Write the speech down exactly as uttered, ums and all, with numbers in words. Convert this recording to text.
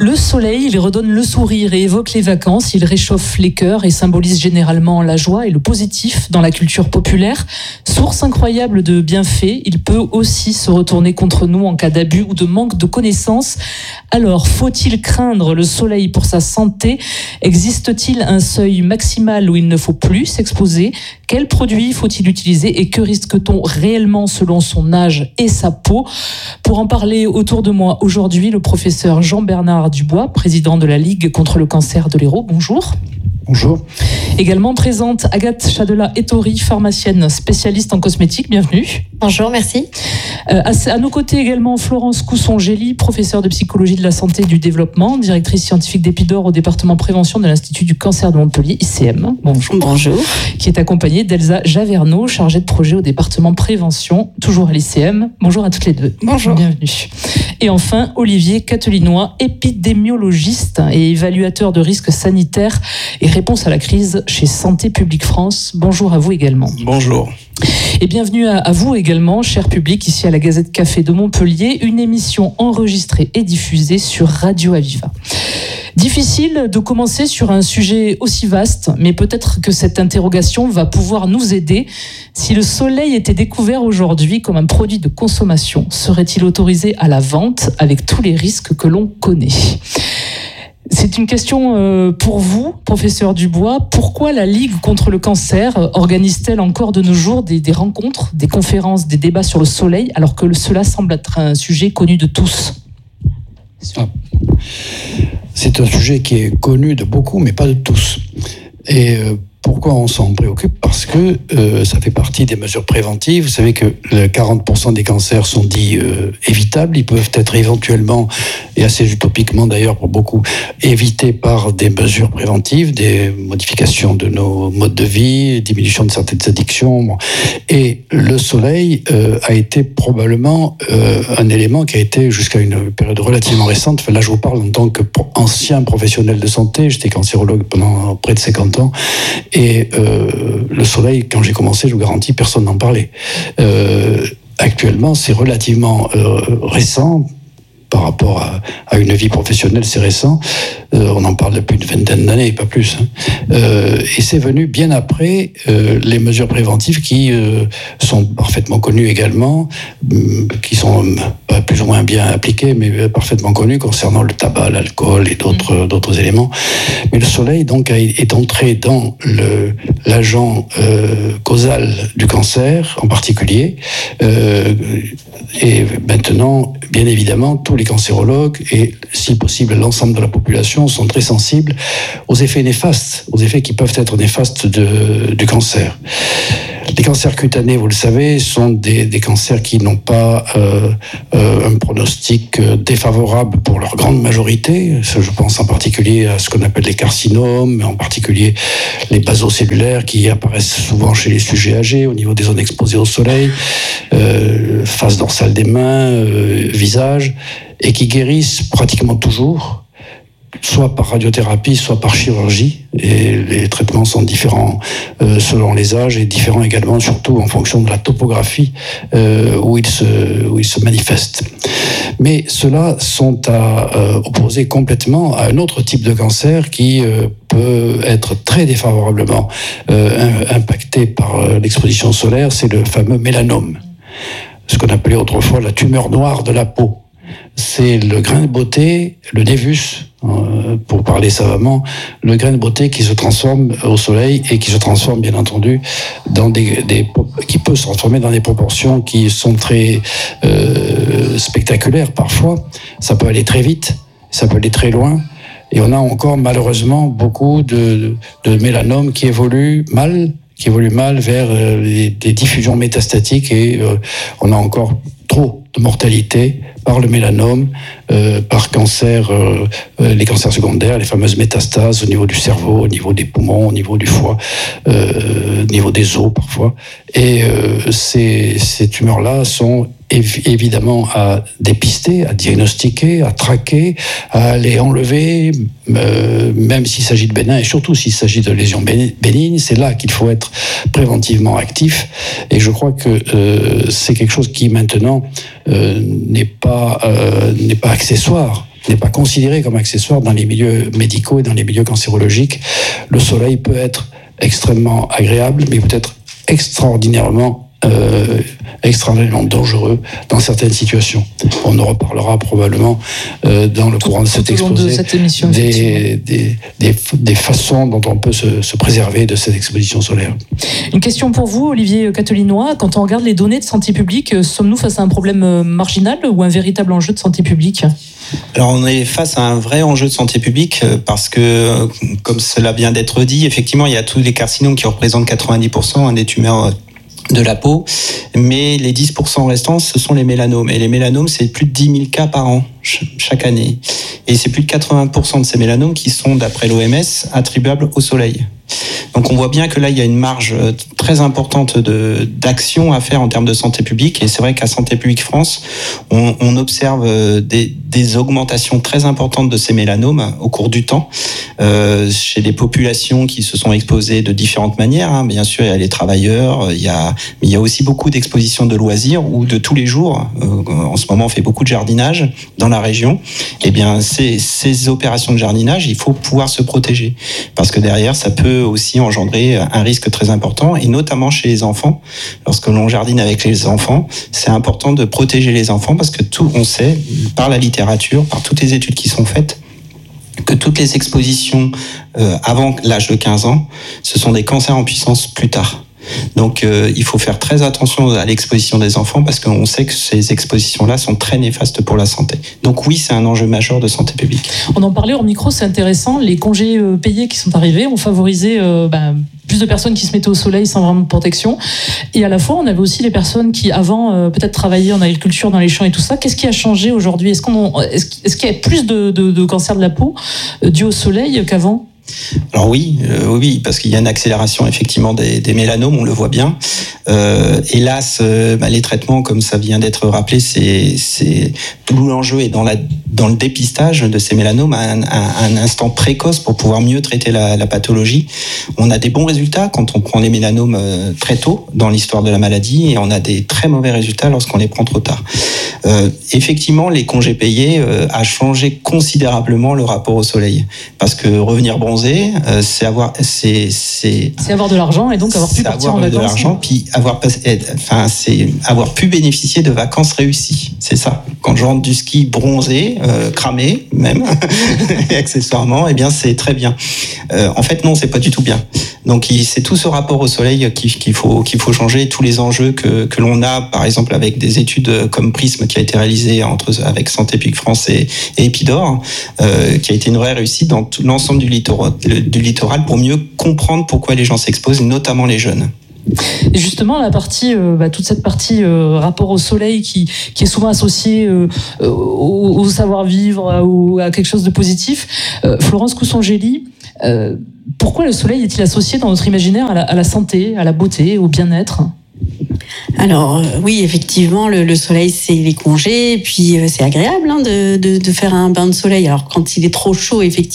Le soleil, il redonne le sourire et évoque les vacances, il réchauffe les cœurs et symbolise généralement la joie et le positif dans la culture populaire. Source incroyable de bienfaits, il peut aussi se retourner contre nous en cas d'abus ou de manque de connaissances. Alors, faut-il craindre le soleil pour sa santé ? Existe-t-il un seuil maximal où il ne faut plus s'exposer ? Quels produits faut-il utiliser et que risque-t-on réellement selon son âge et sa peau ? Pour en parler autour de moi aujourd'hui, le professeur Jean-Bernard Dubois, président de la Ligue contre le cancer de l'Hérault. Bonjour. Bonjour. Également présente Agathe Chadela-Ettori, pharmacienne spécialiste en cosmétique. Bienvenue. Bonjour, merci. Euh, à, à nos côtés également Florence Cousson-Gély, professeure de psychologie de la santé et du développement, directrice scientifique d'Épidore au département prévention de l'Institut du cancer de Montpellier, I C M. Bonjour. Bonjour. Qui est accompagnée d'Elsa Javerneau, chargée de projet au département prévention, toujours à l'I C M. Bonjour à toutes les deux. Bonjour. Bienvenue. Et enfin, Olivier Catelinois, épidémiologiste et évaluateur de risques sanitaires et réponse à la crise chez Santé publique France. Bonjour à vous également. Bonjour. Et bienvenue à, à vous également, cher public, ici à la Gazette Café de Montpellier, une émission enregistrée et diffusée sur Radio Aviva. Difficile de commencer sur un sujet aussi vaste, mais peut-être que cette interrogation va pouvoir nous aider. Si le soleil était découvert aujourd'hui comme un produit de consommation, serait-il autorisé à la vente avec tous les risques que l'on connaît ? C'est une question pour vous, professeur Dubois. Pourquoi la Ligue contre le cancer organise-t-elle encore de nos jours des, des rencontres, des conférences, des débats sur le soleil, alors que cela semble être un sujet connu de tous ? Ah. C'est un sujet qui est connu de beaucoup, mais pas de tous. Et euh, pourquoi on s'en préoccupe ? Parce que euh, ça fait partie des mesures préventives. Vous savez que quarante pour cent des cancers sont dits euh, évitables. Ils peuvent être éventuellement, et assez utopiquement d'ailleurs pour beaucoup, évités par des mesures préventives, des modifications de nos modes de vie, diminution de certaines addictions. Et le soleil euh, a été probablement euh, un élément qui a été, jusqu'à une période relativement récente, enfin, là je vous parle en tant qu'ancien professionnel de santé, j'étais cancérologue pendant près de cinquante ans, et euh, le soleil, quand j'ai commencé, je vous garantis, personne n'en parlait. Euh, actuellement, c'est relativement euh, récent. Par rapport à, à une vie professionnelle, c'est récent. Euh, on en parle depuis une vingtaine d'années, pas plus. Hein. Euh, et c'est venu bien après euh, les mesures préventives qui euh, sont parfaitement connues également, euh, qui sont euh, pas plus ou moins bien appliquées, mais euh, parfaitement connues concernant le tabac, l'alcool et d'autres, mmh. d'autres éléments. Mais le soleil, donc, a, est entré dans le, l'agent euh, causal du cancer, en particulier. Euh, et maintenant, bien évidemment, tous les Les cancérologues et, si possible, l'ensemble de la population sont très sensibles aux effets néfastes, aux effets qui peuvent être néfastes de, du cancer. Les cancers cutanés, vous le savez, sont des, des cancers qui n'ont pas euh, euh, un pronostic défavorable pour leur grande majorité. Je pense en particulier à ce qu'on appelle les carcinomes, en particulier les basocellulaires qui apparaissent souvent chez les sujets âgés au niveau des zones exposées au soleil, euh, face dorsale des mains, euh, visage, et qui guérissent pratiquement toujours, soit par radiothérapie, soit par chirurgie. Et les traitements sont différents euh, selon les âges et différents également, surtout en fonction de la topographie euh, où ils se, où ils se manifestent. Mais ceux-là sont à euh, opposer complètement à un autre type de cancer qui euh, peut être très défavorablement euh, impacté par euh, l'exposition solaire, c'est le fameux mélanome. Ce qu'on appelait autrefois la tumeur noire de la peau. C'est le grain de beauté, le névus, euh, pour parler savamment, le grain de beauté qui se transforme au soleil et qui se transforme bien entendu dans des, des qui peut se transformer dans des proportions qui sont très euh, spectaculaires parfois. Ça peut aller très vite, ça peut aller très loin. Et on a encore malheureusement beaucoup de, de mélanomes qui évoluent mal, qui évoluent mal vers euh, des, des diffusions métastatiques et euh, on a encore trop de mortalité par le mélanome, euh, par cancer, euh, euh, les cancers secondaires, les fameuses métastases au niveau du cerveau, au niveau des poumons, au niveau du foie, euh, au niveau des os parfois. Et euh, ces, ces tumeurs-là sont év- évidemment à dépister, à diagnostiquer, à traquer, à les enlever, euh, même s'il s'agit de bénins, et surtout s'il s'agit de lésions bénignes. C'est là qu'il faut être préventivement actif. Et je crois que euh, c'est quelque chose qui maintenant euh, n'est pas euh, n'est pas accessoire n'est pas considéré comme accessoire dans les milieux médicaux et dans les milieux cancérologiques. Le soleil peut être extrêmement agréable, mais peut être extraordinairement Euh, extrêmement dangereux dans certaines situations. On en reparlera probablement euh, dans le tout, courant de cet exposé, de cette émission, des, des, des, des façons dont on peut se, se préserver de cette exposition solaire. Une question pour vous, Olivier Cathelinois. Quand on regarde les données de santé publique, sommes-nous face à un problème marginal ou un véritable enjeu de santé publique ? Alors on est face à un vrai enjeu de santé publique parce que, comme cela vient d'être dit, effectivement il y a tous les carcinomes qui représentent quatre-vingt-dix pour cent des tumeurs de la peau, mais les dix pour cent restants, ce sont les mélanomes. Et les mélanomes, c'est plus de dix mille cas par an, chaque année. Et c'est plus de quatre-vingts pour cent de ces mélanomes qui sont, d'après l'O M S, attribuables au soleil. Donc on voit bien que là, il y a une marge très importante de, d'action à faire en termes de santé publique. Et c'est vrai qu'à Santé publique France, on, on observe des, des augmentations très importantes de ces mélanomes au cours du temps, euh, chez des populations qui se sont exposées de différentes manières. Hein. Bien sûr, il y a les travailleurs, il y a, mais il y a aussi beaucoup d'expositions de loisirs ou de tous les jours. Euh, en ce moment, on fait beaucoup de jardinage dans la région. Eh bien, ces, ces opérations de jardinage, il faut pouvoir se protéger. Parce que derrière, ça peut aussi engendrer un risque très important, et notamment chez les enfants. Lorsque l'on jardine avec les enfants, c'est important de protéger les enfants parce que tout, on sait, par la littérature, par toutes les études qui sont faites, que toutes les expositions euh, avant l'âge de quinze ans, ce sont des cancers en puissance plus tard. Donc euh, il faut faire très attention à l'exposition des enfants parce qu'on sait que ces expositions-là sont très néfastes pour la santé. Donc oui, c'est un enjeu majeur de santé publique. On en parlait hors micro, c'est intéressant. Les congés euh, payés qui sont arrivés ont favorisé euh, ben, plus de personnes qui se mettaient au soleil sans vraiment de protection. Et à la fois, on avait aussi les personnes qui, avant, euh, peut-être travaillaient en agriculture, dans les champs et tout ça. Qu'est-ce qui a changé aujourd'hui ? Est-ce, qu'on, est-ce, est-ce qu'il y a plus de, de, de cancers de la peau euh, dû au soleil qu'avant ? Alors oui, euh, oui, parce qu'il y a une accélération effectivement des, des mélanomes, on le voit bien. Euh, hélas, euh, bah, les traitements, comme ça vient d'être rappelé, c'est, c'est tout l'enjeu est dans la dans le dépistage de ces mélanomes à un, à un instant précoce pour pouvoir mieux traiter la, la pathologie. On a des bons résultats quand on prend les mélanomes euh, très tôt dans l'histoire de la maladie, et on a des très mauvais résultats lorsqu'on les prend trop tard. Euh, effectivement, les congés payés euh, a changé considérablement le rapport au soleil, parce que revenir bronzé, euh, c'est avoir, c'est, c'est, c'est avoir de l'argent et donc avoir pu partir avoir en vacances. De l'argent, puis avoir, enfin, c'est avoir pu bénéficier de vacances réussies. C'est ça. Quand je rentre du ski bronzé, euh, cramé même, et accessoirement, eh bien c'est très bien. Euh, en fait, non, c'est pas du tout bien. Donc c'est tout ce rapport au soleil qu'il, qu'il faut qu'il faut changer, tous les enjeux que que l'on a, par exemple avec des études comme Prisme qui a été réalisée entre avec Santé publique France et, et Epidor, euh, qui a été une vraie réussite dans tout l'ensemble du littoral, du littoral pour mieux comprendre pourquoi les gens s'exposent, notamment les jeunes. Et justement, la partie, euh, bah, toute cette partie euh, rapport au soleil qui, qui est souvent associée euh, au, au savoir-vivre, ou à, à quelque chose de positif. Euh, Florence Coussongeli, euh, pourquoi le soleil est-il associé dans notre imaginaire à la, à la santé, à la beauté, au bien-être ? Alors euh, oui, effectivement, le, le soleil, c'est les congés, et puis euh, c'est agréable hein, de, de, de faire un bain de soleil. Alors quand il est trop chaud, effectivement,